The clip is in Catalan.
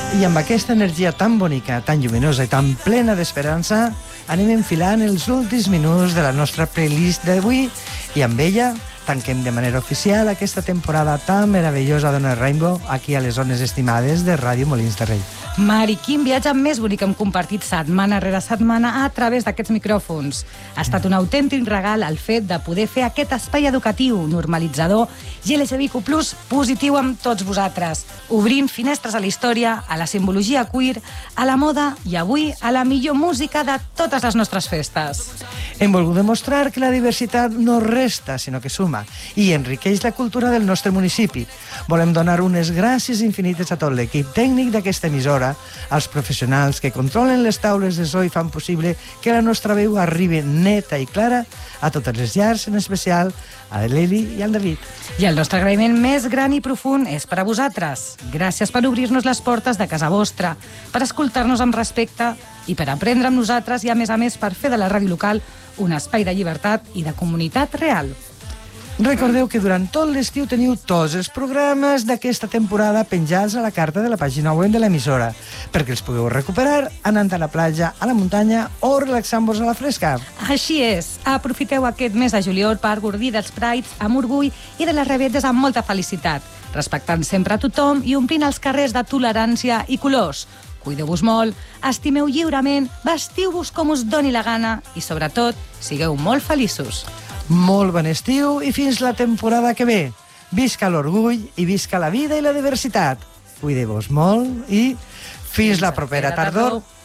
I amb aquesta energia tan bonica, tan lluminosa i tan plena d'esperança, anem enfilant els últims minuts de la nostra playlist d'avui i amb ella tanquem de manera oficial aquesta temporada tan meravellosa d'Ona Rainbow aquí a les zones estimades de Ràdio Molins de Rei. Mari, quin viatge més bonic hem compartit setmana rere setmana a través d'aquests micròfons. Ha estat un autèntic regal el fet de poder fer aquest espai educatiu, normalitzador i LGBTQ+ positiu amb tots vosaltres, obrint finestres a la història, a la simbologia queer, a la moda i avui a la millor música de totes les nostres festes. Hem volgut demostrar que la diversitat no resta, sinó que suma i enriqueix la cultura del nostre municipi. Volem donar unes gràcies infinites a tot l'equip tècnic d'aquesta emissora, als professionals que controlen les taules de so i fan possible que la nostra veu arribi neta i clara a totes les llars, en especial a l'Eli i al David. I el nostre agraïment més gran i profund és per a vosaltres. Gràcies per obrir-nos les portes de casa vostra, per escoltar-nos amb respecte i per aprendre amb nosaltres i, a més, per fer de la ràdio local un espai de llibertat i de comunitat real. Recordeu que durant tot l'estiu teniu tots els programes d'aquesta temporada penjats a la carta de la pàgina web de l'emissora, perquè els pugueu recuperar anant a la platja, a la muntanya o relaxant-vos a la fresca. Així és. Aprofiteu aquest mes de juliol per gaudir dels prides amb orgull i de les rebetes amb molta felicitat, respectant sempre a tothom i omplint els carrers de tolerància i colors. Cuideu-vos molt, estimeu lliurement, vestiu-vos com us doni la gana i, sobretot, sigueu molt feliços. Molt bon estiu i fins la temporada que ve. Visca l'orgull i visca la vida i la diversitat. Cuideu-vos molt i fins la propera tardor.